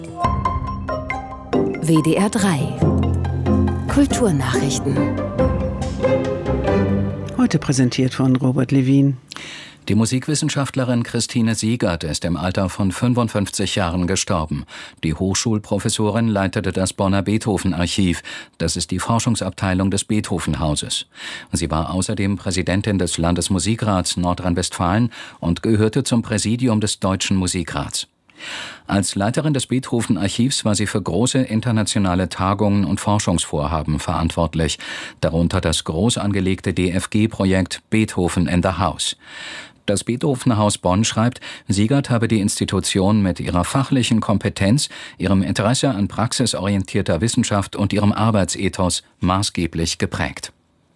WDR 3 Kulturnachrichten. Heute präsentiert von Robert Levin. Die Musikwissenschaftlerin Christine Siegert ist im Alter von 55 Jahren gestorben. Die Hochschulprofessorin leitete das Bonner Beethoven-Archiv. Das ist die Forschungsabteilung des Beethoven-Hauses. Sie war außerdem Präsidentin des Landesmusikrats Nordrhein-Westfalen und gehörte zum Präsidium des Deutschen Musikrats. Als Leiterin des Beethoven-Archivs war sie für große internationale Tagungen und Forschungsvorhaben verantwortlich, darunter das groß angelegte DFG-Projekt Beethoven in the House. Das Beethoven-Haus Bonn schreibt, Siegert habe die Institution mit ihrer fachlichen Kompetenz, ihrem Interesse an praxisorientierter Wissenschaft und ihrem Arbeitsethos maßgeblich geprägt.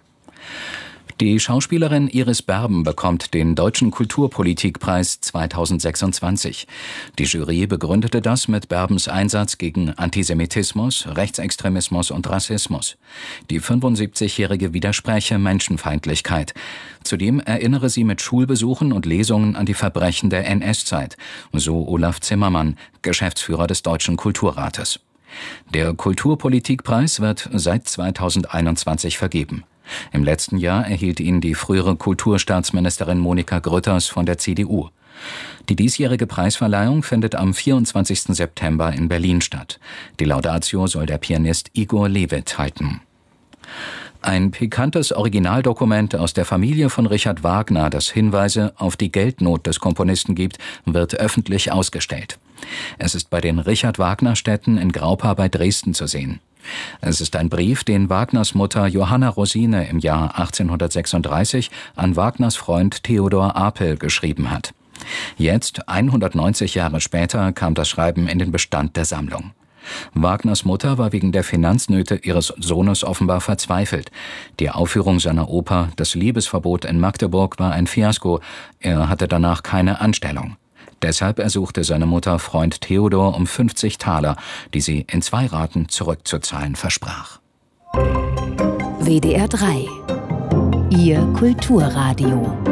Die Schauspielerin Iris Berben bekommt den Deutschen Kulturpolitikpreis 2026. Die Jury begründete das mit Berbens Einsatz gegen Antisemitismus, Rechtsextremismus und Rassismus. Die 75-Jährige widerspräche Menschenfeindlichkeit. Zudem erinnere sie mit Schulbesuchen und Lesungen an die Verbrechen der NS-Zeit, so Olaf Zimmermann, Geschäftsführer des Deutschen Kulturrates. Der Kulturpolitikpreis wird seit 2021 vergeben. Im letzten Jahr erhielt ihn die frühere Kulturstaatsministerin Monika Grütters von der CDU. Die diesjährige Preisverleihung findet am 24. September in Berlin statt. Die Laudatio soll der Pianist Igor Levit halten. Ein pikantes Originaldokument aus der Familie von Richard Wagner, das Hinweise auf die Geldnot des Komponisten gibt, wird öffentlich ausgestellt. Es ist bei den Richard-Wagner-Stätten in Graupa bei Dresden zu sehen. Es ist ein Brief, den Wagners Mutter Johanna Rosine im Jahr 1836 an Wagners Freund Theodor Apel geschrieben hat. Jetzt, 190 Jahre später, kam das Schreiben in den Bestand der Sammlung. Wagners Mutter war wegen der Finanznöte ihres Sohnes offenbar verzweifelt. Die Aufführung seiner Oper Das Liebesverbot in Magdeburg war ein Fiasko. Er hatte danach keine Anstellung. Deshalb ersuchte seine Mutter Freund Theodor um 50 Taler, die sie in 2 Raten zurückzuzahlen versprach. WDR 3 Ihr Kulturradio.